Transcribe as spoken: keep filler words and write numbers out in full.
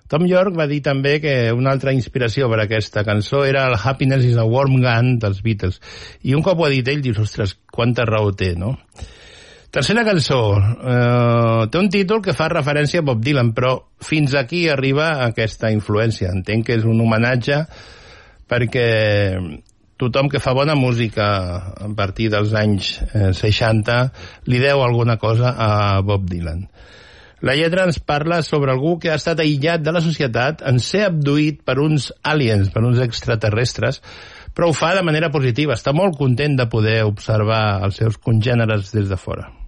Tom York va dir també que una altra inspiració per a aquesta cançó era el Happiness is a Warm Gun dels Beatles. I un cop ho ha dit ell, dius, ostres, quanta raó té, no? Tercera cançó. Eh, té un títol que fa referència a Bob Dylan, però fins aquí arriba aquesta influència. Entenc que és un homenatge perquè tothom que fa bona música a partir dels anys eh, seixanta li deu alguna cosa a Bob Dylan. La lletra ens parla sobre algú que ha estat aïllat de la societat en ser abduït per uns aliens, per uns extraterrestres, però ho fa de manera positiva. Està molt content de poder observar els seus congèneres des de fora.